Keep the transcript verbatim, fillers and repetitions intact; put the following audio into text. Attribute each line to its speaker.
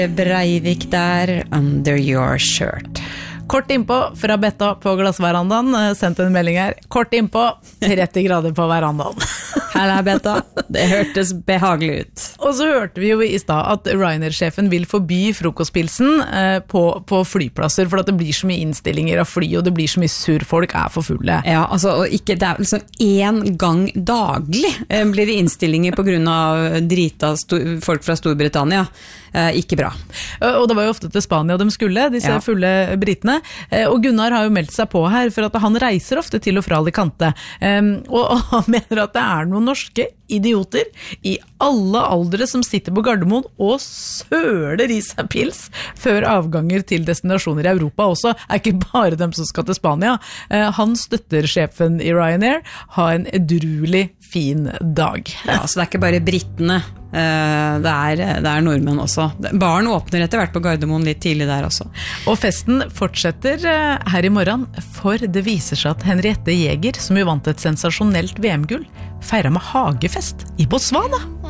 Speaker 1: Breivik der, under your shirt.
Speaker 2: Kort innpå fra Betta på glassverandaen, sendt en melding her. Kort innpå, tretti grader på verandaen.
Speaker 1: Halla Betta, det hørtes behagelig ut.
Speaker 2: Og så hørte vi jo i sted at Ryanair-sjefen vil forby frokostpilsen på, på flyplasser, for at det blir så mye innstillinger av fly, og det blir så mye surr, folk er for fulle.
Speaker 1: Ja, altså, og ikke, det er liksom en gang daglig blir det innstillinger på grunn av drita folk fra Storbritannia. Eh, ikke bra.
Speaker 2: Og det var jo ofte til Spania de skulle, disse ja. fulle britene. Eh, og Gunnar har jo meldt seg på her, for at han reiser ofte til og fra Alicante. Eh, og, og han mener at det er noen norske idioter i alle aldre som sitter på Gardermoen og søler i seg pils før avganger til destinasjoner i Europa også. Er ikke bare dem som skal til Spania. Eh, han støtter sjefen i Ryanair. Ha en edruelig fin dag.
Speaker 1: Ja, så det er ikke bare brittene. Det er, det er nordmenn også. Baren åpner etter hvert på Gardermoen litt tidlig der også.
Speaker 2: Og festen fortsetter her i morgen, for det viser seg at Henriette Jäger, som jo vant et sensasjonelt V M-gull, feiret med hagefest i Botswana.